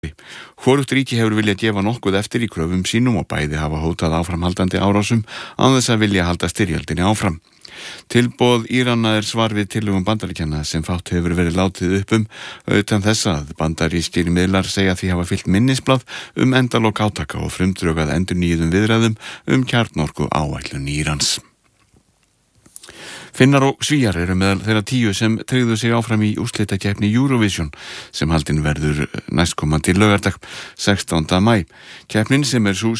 Hvorugt ríki hefur viljað gefa nokkuð eftir í kröfum sínum og bæði hafa hótað áframhaldandi árásum án þess að vilja halda styrjöldinni áfram. Tilboð Írana svar við tillögum Bandaríkjanna sem fátt hefur verið látið upp utan þess að bandarískir miðlar segja því hafa fyllt minnisblað endalok átaka og frumdrög að endurnýjuðum viðræðum kjarnorku áætlun Írans. Finnar og Svíar eru meðal þeirra 10 sem tryggðu sig áfram í úrslitakeppni Eurovision sem haldin verður næstkomandi laugardag 16. maí. Keppnin sem sú